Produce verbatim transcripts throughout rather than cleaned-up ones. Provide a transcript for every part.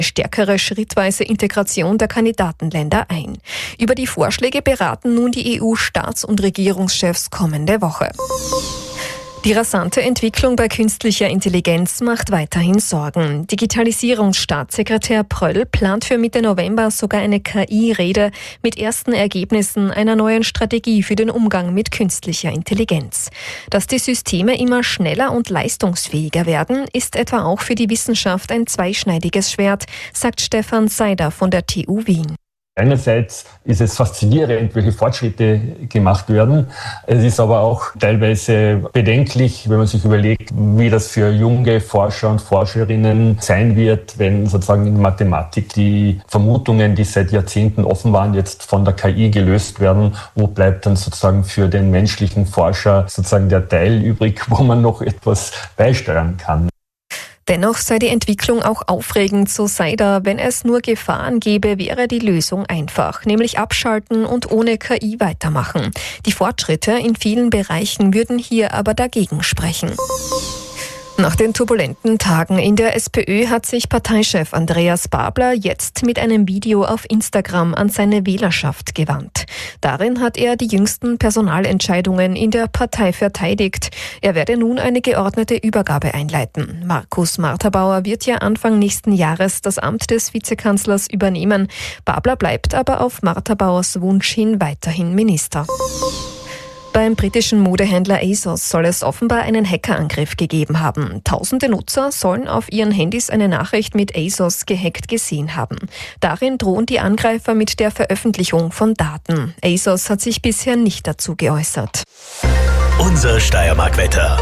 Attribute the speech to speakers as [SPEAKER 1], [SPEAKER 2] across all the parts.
[SPEAKER 1] stärkere schrittweise Integration der Kandidatenländer ein. Über die Vorschläge beraten nun die E U-Staats- und Regierungschefs kommende Woche. Die rasante Entwicklung bei künstlicher Intelligenz macht weiterhin Sorgen. Digitalisierungsstaatssekretär Pröll plant für Mitte November sogar eine K I-Rede mit ersten Ergebnissen einer neuen Strategie für den Umgang mit künstlicher Intelligenz. Dass die Systeme immer schneller und leistungsfähiger werden, ist etwa auch für die Wissenschaft ein zweischneidiges Schwert, sagt Stefan Seider von der T U Wien.
[SPEAKER 2] Einerseits ist es faszinierend, welche Fortschritte gemacht werden. Es ist aber auch teilweise bedenklich, wenn man sich überlegt, wie das für junge Forscher und Forscherinnen sein wird, wenn sozusagen in Mathematik die Vermutungen, die seit Jahrzehnten offen waren, jetzt von der K I gelöst werden. Wo bleibt dann sozusagen für den menschlichen Forscher sozusagen der Teil übrig, wo man noch etwas beisteuern kann?
[SPEAKER 1] Dennoch sei die Entwicklung auch aufregend, so Seider. Wenn es nur Gefahren gäbe, wäre die Lösung einfach, nämlich abschalten und ohne K I weitermachen. Die Fortschritte in vielen Bereichen würden hier aber dagegen sprechen. Nach den turbulenten Tagen in der SPÖ hat sich Parteichef Andreas Babler jetzt mit einem Video auf Instagram an seine Wählerschaft gewandt. Darin hat er die jüngsten Personalentscheidungen in der Partei verteidigt. Er werde nun eine geordnete Übergabe einleiten. Markus Marthabauer wird ja Anfang nächsten Jahres das Amt des Vizekanzlers übernehmen. Babler bleibt aber auf Marthabauers Wunsch hin weiterhin Minister. Beim britischen Modehändler ASOS soll es offenbar einen Hackerangriff gegeben haben. Tausende Nutzer sollen auf ihren Handys eine Nachricht mit ASOS gehackt gesehen haben. Darin drohen die Angreifer mit der Veröffentlichung von Daten. ASOS hat sich bisher nicht dazu geäußert.
[SPEAKER 3] Unser Steiermark-Wetter.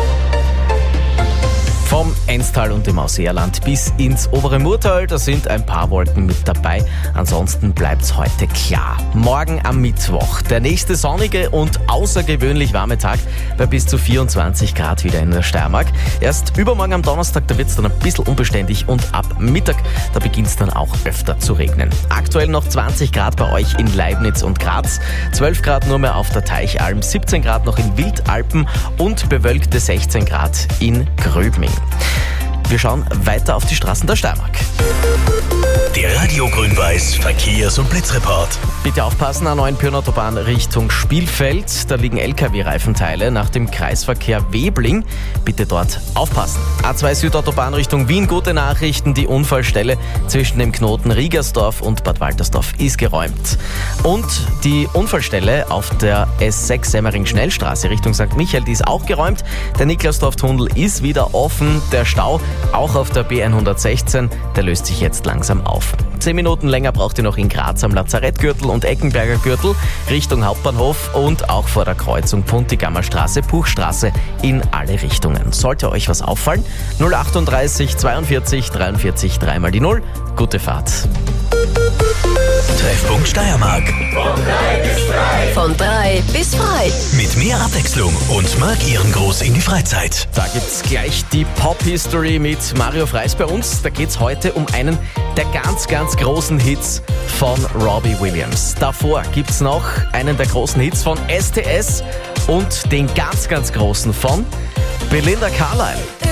[SPEAKER 4] Vom Enstal und dem Ausseerland bis ins obere Murtal, da sind ein paar Wolken mit dabei. Ansonsten bleibt's heute klar. Morgen am Mittwoch, der nächste sonnige und außergewöhnlich warme Tag bei bis zu vierundzwanzig Grad wieder in der Steiermark. Erst übermorgen am Donnerstag, da wird's dann ein bisschen unbeständig und ab Mittag, da beginnt's dann auch öfter zu regnen. Aktuell noch zwanzig Grad bei euch in Leibniz und Graz, zwölf Grad nur mehr auf der Teichalm, siebzehn Grad noch in Wildalpen und bewölkte sechzehn Grad in Gröbming. Wir schauen weiter auf die Straßen der Steiermark.
[SPEAKER 3] Der Radio Grün-Weiß Verkehrs- und Blitzreport.
[SPEAKER 4] Bitte aufpassen, an neuen Autobahn Richtung Spielfeld. Da liegen L K W-Reifenteile nach dem Kreisverkehr Webling. Bitte dort aufpassen. A zwei Südautobahn Richtung Wien, gute Nachrichten. Die Unfallstelle zwischen dem Knoten Riegersdorf und Bad Waltersdorf ist geräumt. Und die Unfallstelle auf der S sechs Semmering-Schnellstraße Richtung Sankt Michael, die ist auch geräumt. Der Niklasdorf-Tunnel ist wieder offen. Der Stau auch auf der B hundertsechzehn, der löst sich jetzt langsam auf. Zehn Minuten länger braucht ihr noch in Graz am Lazarettgürtel und Eckenberger Gürtel Richtung Hauptbahnhof und auch vor der Kreuzung Puntigammer Straße, Puchstraße in alle Richtungen. Sollte euch was auffallen? null achtunddreißig zweiundvierzig dreiundvierzig dreimal die Null. Gute Fahrt.
[SPEAKER 3] Treffpunkt Steiermark.
[SPEAKER 5] Von drei bis frei.
[SPEAKER 6] Von drei bis frei.
[SPEAKER 3] Mit mehr Abwechslung und Marc Ehrengroß in die Freizeit.
[SPEAKER 4] Da gibt's gleich die Pop-History mit Mario Freis bei uns. Da geht's heute um einen der ganz, ganz großen Hits von Robbie Williams. Davor gibt's noch einen der großen Hits von S T S und den ganz, ganz großen von Belinda Carlisle.